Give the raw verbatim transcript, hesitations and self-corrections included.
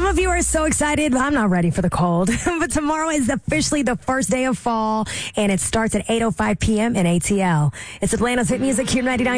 of you are so excited, but I'm not ready for the cold. But tomorrow is officially the first day of fall, and it starts at eight oh five p.m. in A T L. It's Atlanta's Hit Music, Q ninety-nine.